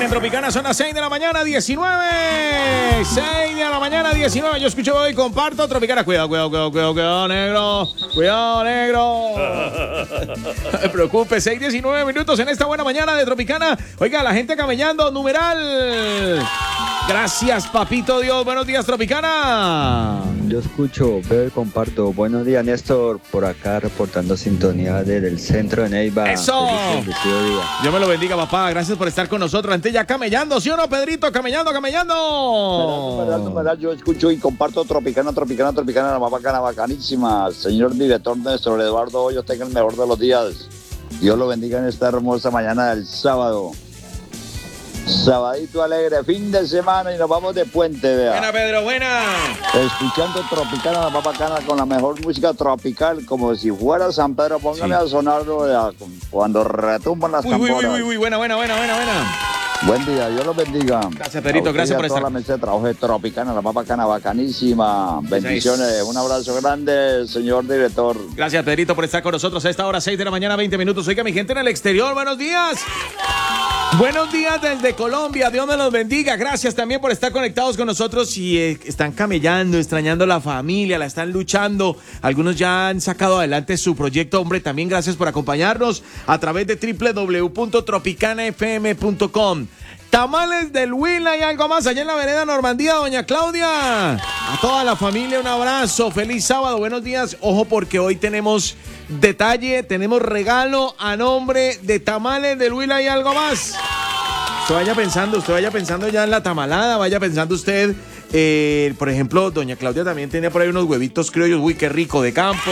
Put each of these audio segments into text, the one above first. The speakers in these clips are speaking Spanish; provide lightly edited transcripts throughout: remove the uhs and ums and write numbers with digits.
en Tropicana son las 6 de la mañana, 19. 6 de la mañana, 19. Yo escucho hoy, comparto Tropicana. Cuidado, negro. Cuidado, negro. No me preocupe, 6:19 minutos en esta buena mañana de Tropicana. Oiga, la gente camellando, numeral. Gracias, papito Dios. Buenos días, Tropicana. Yo escucho, veo y comparto. Buenos días, Néstor. Por acá reportando sintonía desde el centro de Neiva. ¡Eso! Bendecido día. Dios me lo bendiga, papá. Gracias por estar con nosotros. Antes ya camellando, ¿sí o no, Pedrito? Camellando. Yo escucho y comparto Tropicana, la más bacana, bacanísima. Señor director Néstor Eduardo Hoyos, tenga el mejor de los días. Dios lo bendiga en esta hermosa mañana del sábado. Sabadito alegre, fin de semana y nos vamos de puente, vea. Buena, Pedro, buena. Escuchando Tropicana, la más bacana, con la mejor música tropical, como si fuera San Pedro. Póngame a sonarlo, vea, cuando retumban las tamboras. Uy, buena. Buen día, Dios los bendiga. Gracias, Pedrito, gracias por estar. Toda la mesa de trabajo de Tropicana, la más bacana, bacanísima. Bendiciones, un abrazo grande, señor director. Gracias, Pedrito, por estar con nosotros a esta hora, 6 de la mañana, 20 minutos. Oiga, mi gente en el exterior, buenos días. Buenos días desde Colombia, Dios me los bendiga. Gracias también por estar conectados con nosotros y están camellando, extrañando a la familia, la están luchando. Algunos ya han sacado adelante su proyecto, hombre, también gracias por acompañarnos a través de www.tropicanafm.com. Tamales del Huila y algo más allá en la vereda Normandía, doña Claudia. A toda la familia un abrazo, feliz sábado, buenos días. Ojo porque hoy tenemos detalle, tenemos regalo a nombre de Tamales del Huila y algo más. Usted vaya pensando ya en la tamalada, vaya pensando usted, por ejemplo, doña Claudia también tiene por ahí unos huevitos criollos, uy, qué rico, de campo.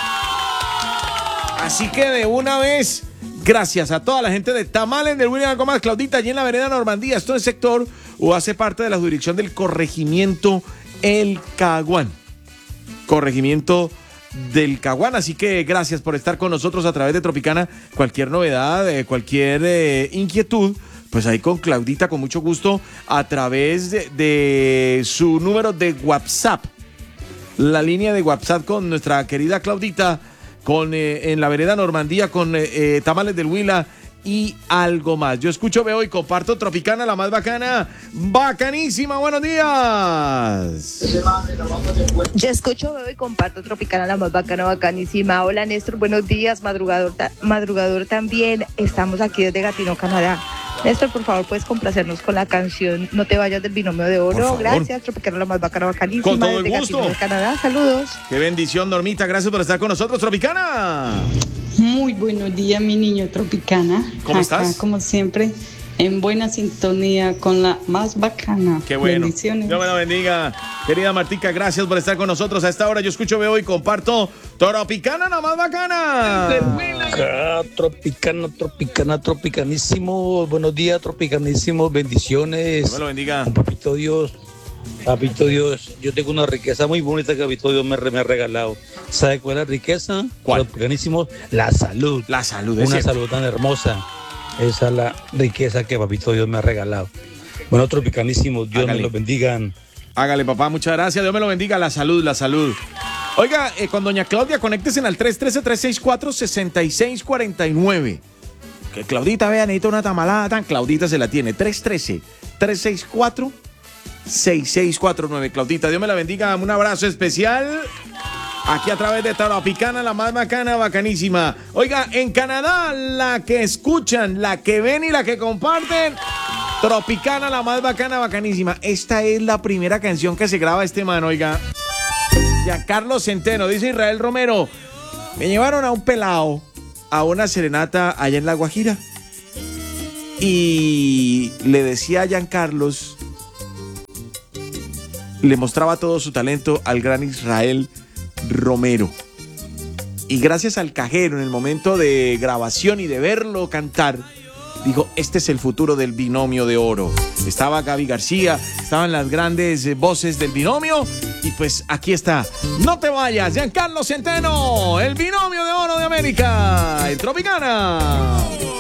Así que de una vez, gracias a toda la gente de Tamales del Huila y algo más. Claudita, allí en la vereda Normandía, esto es sector o hace parte de la jurisdicción del corregimiento El Caguán. Corregimiento del Caguán, así que gracias por estar con nosotros a través de Tropicana. Cualquier novedad, cualquier inquietud, pues ahí con Claudita, con mucho gusto, a través de su número de WhatsApp. La línea de WhatsApp con nuestra querida Claudita, en la vereda Normandía, con Tamales del Huila y algo más. Yo escucho, veo y comparto Tropicana, la más bacana, bacanísima. Buenos días. Yo escucho, veo y comparto Tropicana, la más bacana, bacanísima. Hola, Néstor, buenos días, madrugador también. Estamos aquí desde Gatineau, Canadá. Néstor, por favor, puedes complacernos con la canción No te vayas del binomio de oro. Gracias, Tropicana, la más bacana, bacanísima. Con todo desde el gusto. Gatineau, Canadá. Saludos. Qué bendición, Normita. Gracias por estar con nosotros, Tropicana. Muy buenos días, mi niño Tropicana. ¿Cómo estás? Como siempre, en buena sintonía con la más bacana. Qué bueno. Bendiciones. Dios me la bendiga. Querida Martica, gracias por estar con nosotros a esta hora. Yo escucho, veo y comparto Tropicana, la más bacana. Tropicanísimo. Buenos días, tropicanísimos. Bendiciones. Dios me lo bendiga. Papito Dios, yo tengo una riqueza muy bonita que Papito Dios me ha regalado. ¿Sabe cuál es la riqueza? ¿Cuál? Tropicanísimos, la salud. La salud, Una salud tan hermosa. Esa es la riqueza que Papito Dios me ha regalado. Bueno, tropicanísimos, Dios me los bendiga. Hágale, papá, muchas gracias. Dios me lo bendiga. La salud. Oiga, con doña Claudia, conéctese al 313-364-6649. Que Claudita, vea, necesita una tamalada tan. Claudita se la tiene. 313-364-6649. Claudita, Dios me la bendiga. Un abrazo especial. Aquí a través de Tropicana, la más bacana, bacanísima. Oiga, en Canadá, la que escuchan, la que ven y la que comparten, Tropicana, la más bacana, bacanísima. Esta es la primera canción que se graba este man, oiga. Giancarlo Centeno, dice Israel Romero. Me llevaron a un pelao, a una serenata allá en La Guajira. Y le decía a Giancarlos, le mostraba todo su talento al gran Israel Romero. Y gracias al cajero, en el momento de grabación y de verlo cantar, dijo, este es el futuro del binomio de oro. Estaba Gaby García, estaban las grandes voces del binomio, y pues aquí está. No te vayas, Giancarlo Centeno, el binomio de oro de América, el Tropicana.